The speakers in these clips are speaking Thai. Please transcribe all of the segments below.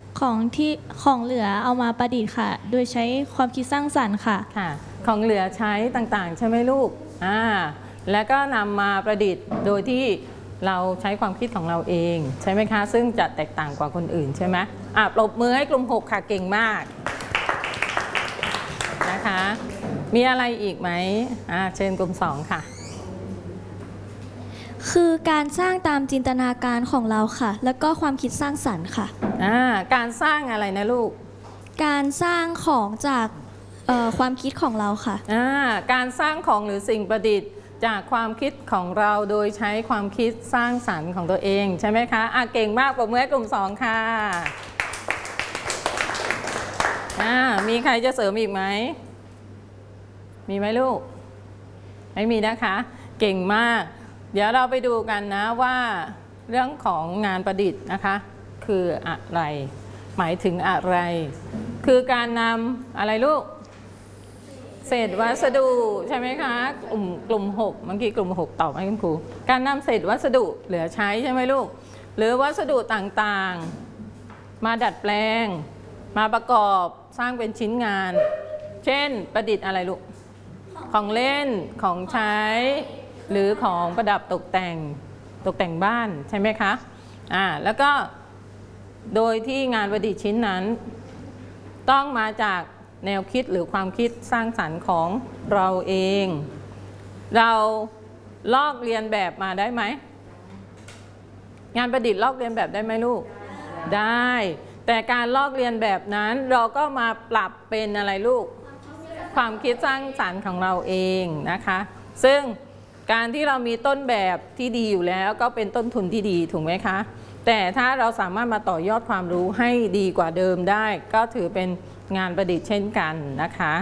ของเหลือเอามาประดิษฐ์ค่ะโดยใช้ความคิดสร้างสรรค์ค่ะของเหลือใช้ต่างๆใช่ไหมลูกแล้วก็นำมาประดิษฐ์โดยที่เราใช้ความคิดของเราเองใช่ไหมคะซึ่งจะแตกต่างกว่าคนอื่นใช่ไหมปรบมือให้กลุ่ม6ค่ะเก่งมากนะคะมีอะไรอีกไหมเชิญกลุ่ม2ค่ะคือการสร้างตามจินตนาการของเราค่ะแล้วก็ความคิดสร้างสรรค์ค่ะการสร้างอะไรนะลูกการสร้างของจากความคิดของเราค่ะการสร้างของหรือสิ่งประดิษฐ์จากความคิดของเราโดยใช้ความคิดสร้างสรรค์ของตัวเองใช่ไหมคะเก่งมากปรบมือให้กลุ่ม2ค่ะมีใครจะเสริมอีกไหมมีไหมลูกไม่มีนะคะเก่งมากเดี๋ยวเราไปดูกันนะว่าเรื่องของงานประดิษฐ์นะคะคืออะไรหมายถึงอะไรคือการนำอะไรลูกเศษวัสดุใช่ไหมคะกลุ่ม6เมื่อกี้กลุ่ม6ตอบให้คุณครูการนำเศษวัสดุเหลือใช้ใช่ไหมลูกหรือวัสดุต่างๆมาดัดแปลงมาประกอบสร้างเป็นชิ้นงานเช่นประดิษฐ์อะไรลูกของเล่นของใช้หรือของประดับตกแต่งบ้านใช่ไหมคะแล้วก็โดยที่งานประดิษฐ์ชิ้นนั้นต้องมาจากแนวคิดหรือความคิดสร้างสรรค์ของเราเองเราลอกเลียนแบบมาได้ไหมงานประดิษฐ์ลอกเลียนแบบได้ไหมลูกได้แต่การลอกเลียนแบบนั้นเราก็มาปรับเป็นอะไรลูกความคิดสร้างสรรค์ของเราเองนะคะซึ่งการที่เรามีต้นแบบที่ดีอยู่แล้วก็เป็นต้นทุนที่ดีถูกไหมคะแต่ถ้าเราสามารถมาต่อยอดความรู้ให้ดีกว่าเดิมได้ก็ถือเป็นงานประดิษฐ์เช่นกันนะคะ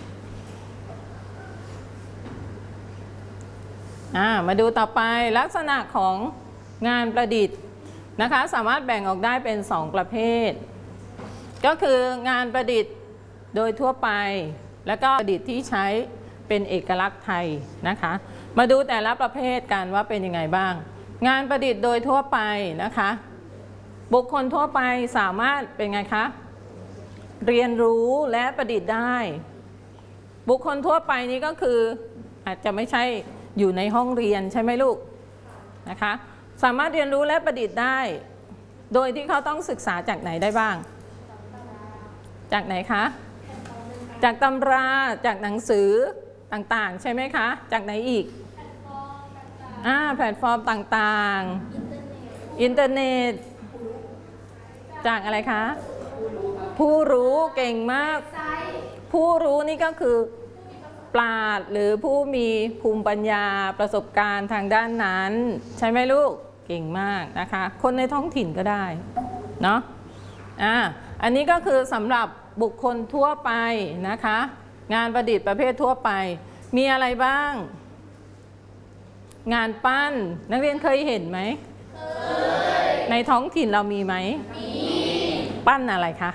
มาดูต่อไปลักษณะของงานประดิษฐ์นะคะสามารถแบ่งออกได้เป็น2ประเภทก็คืองานประดิษฐ์โดยทั่วไปแล้วก็ประดิษฐ์ที่ใช้เป็นเอกลักษณ์ไทยนะคะมาดูแต่ละประเภทกันว่าเป็นยังไงบ้างงานประดิษฐ์โดยทั่วไปนะคะบุคคลทั่วไปสามารถเป็นไงคะเรียนรู้และประดิษฐ์ได้บุคคลทั่วไปนี้ก็คืออาจจะไม่ใช่อยู่ในห้องเรียนใช่ไหมลูกนะคะสามารถเรียนรู้และประดิษฐ์ได้โดยที่เขาต้องศึกษาจากไหนได้บ้างจากไหนคะจากตำราจากหนังสือต่างๆใช่ไหมคะจากไหนอีกแพลตฟอร์มต่างๆอินเทอร์เน็ตจากอะไรคะผู้รู้เก่งมากผู้รู้นี่ก็คือปราชญ์หรือผู้มีภูมิปัญญาประสบการณ์ทางด้านนั้นใช่ไหมลูกเก่งมากนะคะคนในท้องถิ่นก็ได้เนาะอันนี้ก็คือสำหรับบุคคลทั่วไปนะคะงานประดิษฐ์ประเภททั่วไปมีอะไรบ้างงานปั้นนักเรียนเคยเห็นไหมในท้องถิ่นเรามีไหมมีปั้นอะไรคะ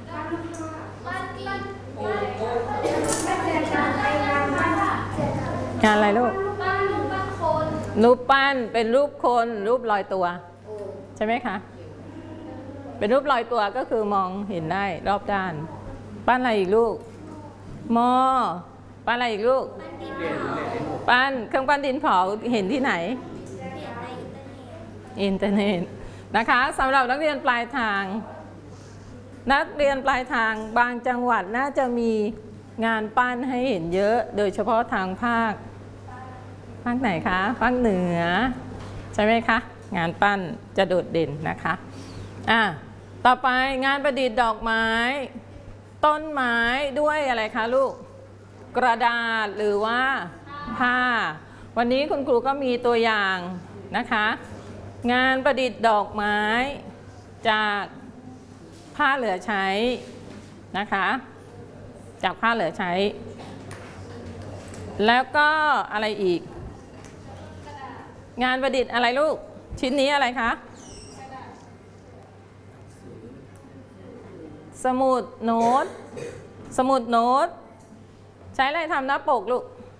งานอะไรลูกรูปปั้นเป็นรูปคนรูปลอยตัวใช่ไหมคะเป็นรูปลอยตัวก็คือมองเห็นได้รอบด้านปั้นอะไรอีกลูกปั้นอะไรอีกลูกปั้นเครื่องปั้นดินเผาเห็นที่ไหนอินเทอร์เน็ตนะคะสำหรับนักเรียนปลายทางบางจังหวัดน่าจะมีงานปั้นให้เห็นเยอะโดยเฉพาะทางภาคไหนคะภาคเหนือใช่ไหมคะงานปั้นจะโดดเด่นนะคะต่อไปงานประดิษฐ์ดอกไม้ต้นไม้ด้วยอะไรคะลูกกระดาษหรือว่าผ้าวันนี้คุณครูก็มีตัวอย่างนะคะงานประดิษฐ์ดอกไม้จากผ้าเหลือใช้นะคะจากผ้าเหลือใช้แล้วก็อะไรอีกงานประดิษฐ์อะไรลูกชิ้นนี้อะไรคะสมุดโน้ตใช้อะไรทำหน้าปกลูก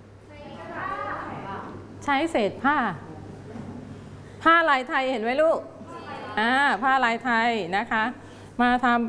ใช้เศษผ้าลายไทยเห็นไหมลูกผ้าลายไทยนะคะมาทำ